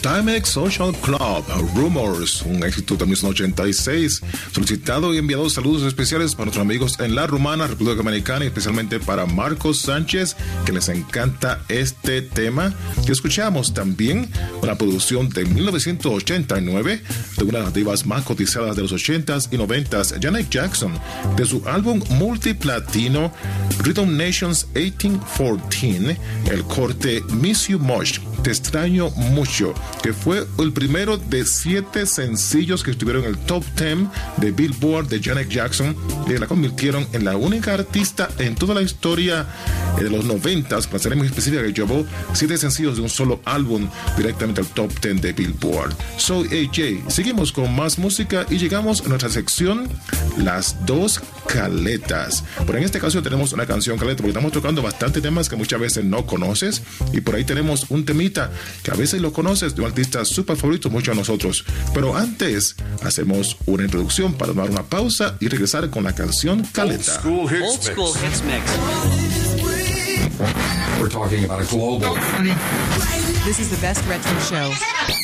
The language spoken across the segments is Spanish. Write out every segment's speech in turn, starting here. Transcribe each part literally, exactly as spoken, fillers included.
Timex Social Club, Rumors, un éxito de mil novecientos ochenta y seis, solicitado y enviado saludos especiales para nuestros amigos en La Romana, República Dominicana, y especialmente para Marcos Sánchez, que les encanta este tema. Que escuchamos también una producción de mil novecientos ochenta y nueve de una de las divas más cotizadas de los ochentas y noventas, Janet Jackson, de su álbum multiplatino Rhythm Nations dieciocho catorce, el corte Miss You Much, Te extraño mucho, que fue el primero de siete sencillos que estuvieron en el top diez de Billboard de Janet Jackson, y la convirtieron en la única artista en toda la historia de los noventas, para ser muy específica, que llevó siete sencillos de un solo álbum directamente al top diez de Billboard. Soy A J. Seguimos con más música y llegamos a nuestra sección Las Dos Caletas. Pero en este caso tenemos una canción caleta, porque estamos tocando bastante temas que muchas veces no conoces, y por ahí tenemos un temita que a veces lo conoces de un artista súper favorito, muchos de nosotros. Pero antes hacemos una introducción para dar una pausa y regresar con la canción caleta. Old School Hits, Old School Hits Mix. We're talking about a global. This is the best retro show.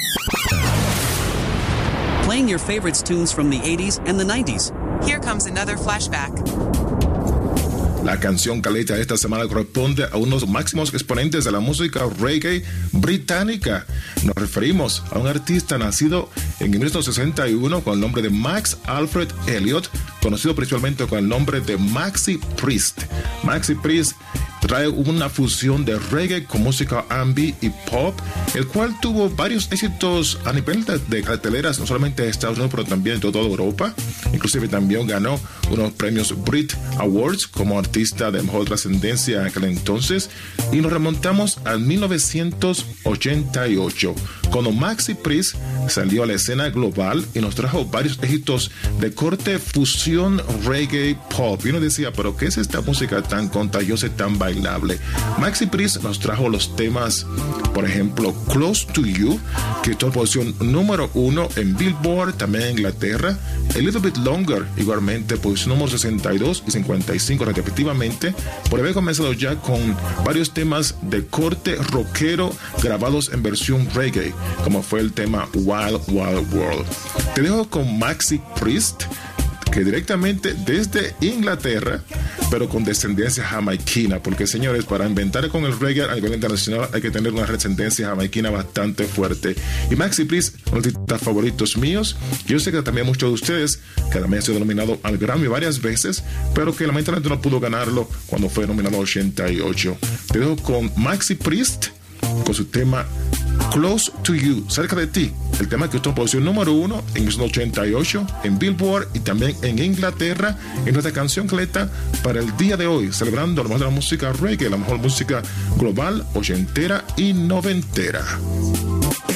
Playing your favorites tunes from the eighties and the nineties. Here comes another flashback. La canción caleta de esta semana corresponde a unos máximos exponentes de la música reggae británica. Nos referimos a un artista nacido en mil novecientos sesenta y uno con el nombre de Max Alfred Elliott, conocido principalmente con el nombre de Maxi Priest. Maxi Priest trae una fusión de reggae con música R and B y pop, el cual tuvo varios éxitos a nivel de, de carteleras, no solamente de Estados Unidos, pero también de toda Europa. Inclusive también ganó unos premios Brit Awards como artista de mejor trascendencia en aquel entonces. Y nos remontamos al mil novecientos ochenta y ocho, cuando Maxi Priest salió a la escena global y nos trajo varios éxitos de corte fusión reggae pop. Y uno decía, pero ¿qué es esta música tan contagiosa y tan bailable? Maxi Priest nos trajo los temas, por ejemplo, Close to You, que estuvo en posición número uno en Billboard, también en Inglaterra. A Little Bit Longer, igualmente, posición número sesenta y dos y cincuenta y cinco respectivamente, por haber comenzado ya con varios temas de corte rockero grabados en versión reggae, como fue el tema Wild Wild World. Te dejo con Maxi Priest, que directamente desde Inglaterra, pero con descendencia jamaiquina, porque señores, para inventar con el reggae a nivel internacional hay que tener una descendencia jamaiquina bastante fuerte. Y Maxi Priest, uno de los artistas favoritos míos. Yo sé que también muchos de ustedes, que también ha sido nominado al Grammy varias veces, pero que lamentablemente no pudo ganarlo cuando fue nominado en ochenta y ocho. Te dejo con Maxi Priest, con su tema Close to You, cerca de ti, el tema que estuvo en posición número uno en mil novecientos ochenta y ocho en Billboard y también en Inglaterra, en nuestra canción caleta para el día de hoy, celebrando lo mejor de la música reggae, la mejor música global, ochentera y noventera.